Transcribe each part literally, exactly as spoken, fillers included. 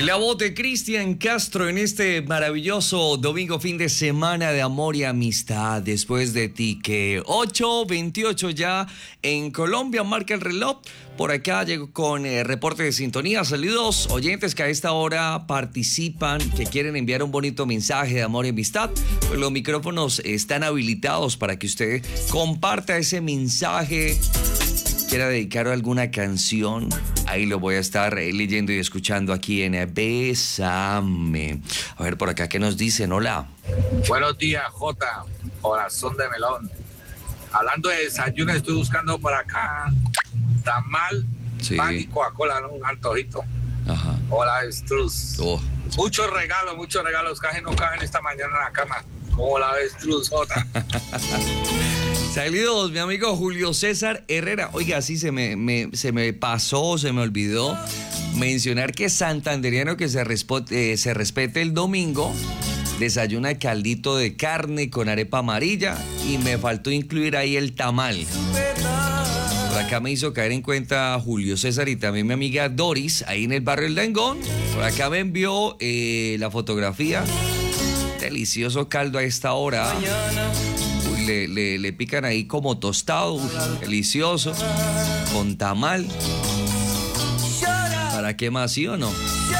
En la voz de Cristian Castro en este maravilloso domingo fin de semana de amor y amistad. Después de ti que ocho veintiocho ya en Colombia marca el reloj. Por acá llego con eh, reporte de sintonía. Saludos oyentes que a esta hora participan, que quieren enviar un bonito mensaje de amor y amistad. Pues los micrófonos están habilitados para que usted comparta ese mensaje. Quiera dedicar alguna canción, ahí lo voy a estar leyendo y escuchando aquí en Bésame. A ver por acá, ¿qué nos dicen? Hola. Buenos días, Jota, corazón de melón. Hablando de desayuno, estoy buscando por acá tamal, Sí. pan y Coca-Cola, ¿no? Un antojito. Ajá. Hola, avestruz. Oh. Muchos regalos, muchos regalos, casi no caben esta mañana en la cama. Hola, avestruz, Jota. Saludos, mi amigo Julio César Herrera. Oiga, sí, se me, me, se me pasó, se me olvidó mencionar que santanderiano que se, respo- eh, se respete el domingo desayuna caldito de carne con arepa amarilla y me faltó incluir ahí el tamal. Por acá me hizo caer en cuenta Julio César y también mi amiga Doris, ahí en el barrio El Dangón. Por acá me envió eh, la fotografía. Delicioso caldo a esta hora. Uy, le, le, le pican ahí como tostado. Uy, delicioso. Con tamal. ¿Para qué más, sí o no?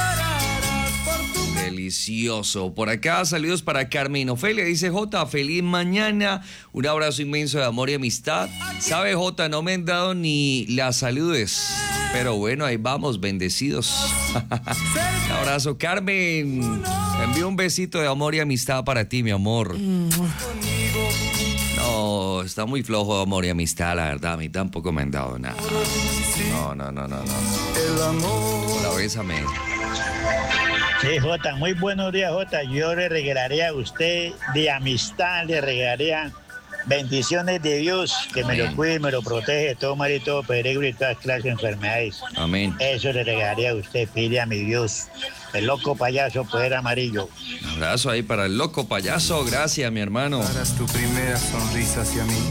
Delicioso. Por acá, saludos para Carmen Ofelia. Dice Jota, feliz mañana. Un abrazo inmenso de amor y amistad. Sabe, Jota, no me han dado ni las saludes. Pero bueno, ahí vamos, bendecidos. Un abrazo, Carmen. Te envío un besito de amor y amistad para ti, mi amor. No, está muy flojo de amor y amistad, la verdad. A mí tampoco me han dado nada. No, no, no, no, no. Hola, bésame. Sí, Jota, muy buenos días, Jota. Yo le regalaría a usted de amistad, le regalaría bendiciones de Dios, que me Amén. lo cuide y me lo protege de todo mal y todo peligro y todas clases de enfermedades. Amén. Eso le regalaría a usted, pide a mi Dios. El loco payaso, poder amarillo. Un abrazo ahí para el loco payaso. Gracias, mi hermano. Darás tu primera sonrisa hacia mí.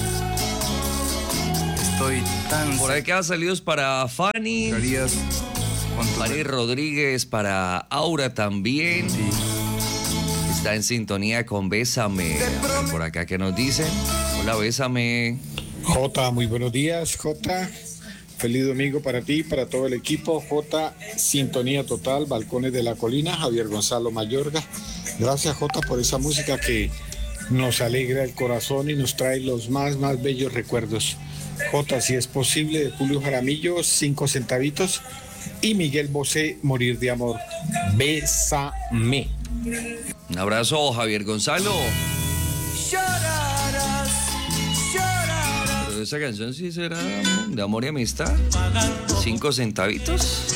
Estoy tan Por acá, saludos para Fanny. Harías con tu Fanny Rodríguez, para Aura también. Sí. Está en sintonía con Bésame. A ver por acá, ¿qué nos dicen? Hola, Bésame. Jota, muy buenos días, Jota. Feliz domingo para ti, para todo el equipo. Jota, sintonía total, Balcones de la Colina, Javier Gonzalo Mayorga. Gracias, Jota, por esa música que nos alegra el corazón y nos trae los más, más bellos recuerdos. Jota, si es posible, de Julio Jaramillo, cinco centavitos. Y Miguel Bosé, Morir de Amor. Bésame. Un abrazo, Javier Gonzalo. Pero esa canción sí será de amor y amistad. Cinco centavitos.